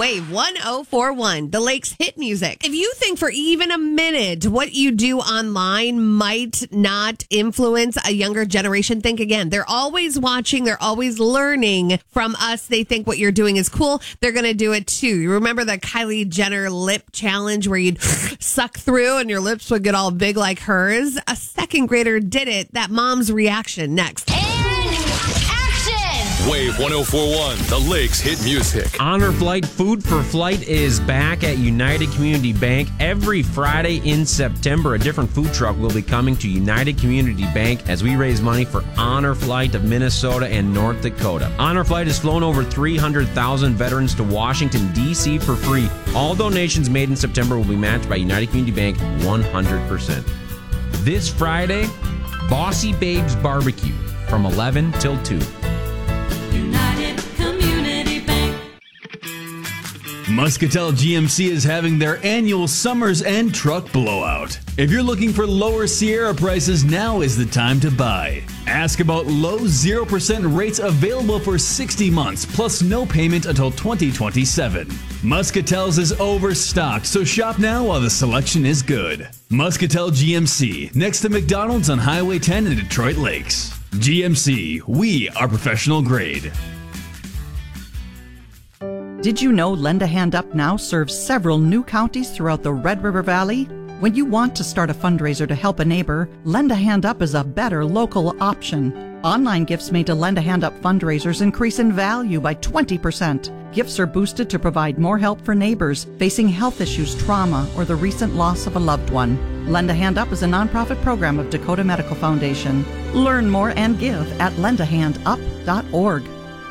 Wave 1041, the Lake's hit music. If you think for even a minute what you do online might not influence a younger generation, think again. They're always watching. They're always learning from us. They think what you're doing is cool. They're going to do it too. You remember the Kylie Jenner lip challenge where you'd suck through and your lips would get all big like hers? A second grader did it. That mom's reaction next. Wave 1041, the Lake's hit music. Honor Flight Food for Flight is back at United Community Bank. Every Friday in September, a different food truck will be coming to United Community Bank as we raise money for Honor Flight of Minnesota and North Dakota. Honor Flight has flown over 300,000 veterans to Washington, D.C. for free. All donations made in September will be matched by United Community Bank 100%. This Friday, Bossy Babes Barbecue from 11 till 2. United Community Bank. Muscatel GMC is having their annual Summer's End Truck Blowout. If you're looking for lower Sierra prices, now is the time to buy. Ask about low 0% rates available for 60 months, plus no payment until 2027. Muscatel's is overstocked, so shop now while the selection is good. Muscatel GMC, next to McDonald's on Highway 10 in Detroit Lakes. GMC, we are professional grade. Did you know Lend a Hand Up now serves several new counties throughout the Red River Valley? When you want to start a fundraiser to help a neighbor, Lend a Hand Up is a better local option. Online gifts made to Lend a Hand Up fundraisers increase in value by 20%. Gifts are boosted to provide more help for neighbors facing health issues, trauma, or the recent loss of a loved one. Lend a Hand Up is a nonprofit program of Dakota Medical Foundation. Learn more and give at lendahandup.org.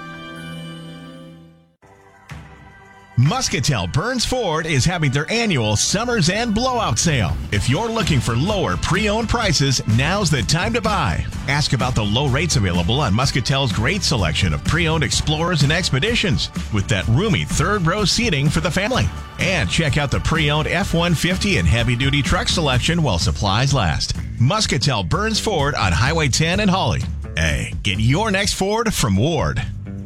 Muscatel Burns Ford is having their annual Summer's End Blowout Sale. If you're looking for lower pre-owned prices, now's the time to buy. Ask about the low rates available on Muscatel's great selection of pre-owned Explorers and Expeditions with that roomy third row seating for the family. And check out the pre-owned F-150 and heavy-duty truck selection while supplies last. Muscatel Burns Ford on Highway 10 in Hawley. Hey, get your next Ford from Ward.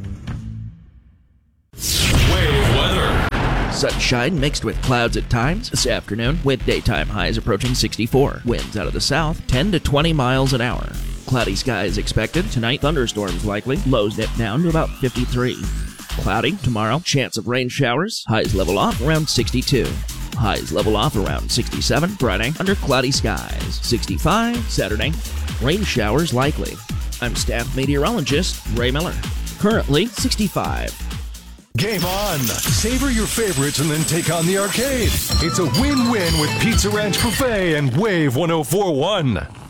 Wave weather. Sunshine mixed with clouds at times this afternoon, with daytime highs approaching 64. Winds out of the south, 10 to 20 miles an hour. Cloudy skies expected. Tonight, thunderstorms likely. Lows dip down to about 53. Cloudy tomorrow. Chance of rain showers. Highs level off around 62. Highs level off around 67. Friday, under cloudy skies. 65. Saturday, rain showers likely. I'm staff meteorologist Ray Miller. Currently, 65. Game on! Savor your favorites and then take on the arcade. It's a win-win with Pizza Ranch Buffet and Wave 1041.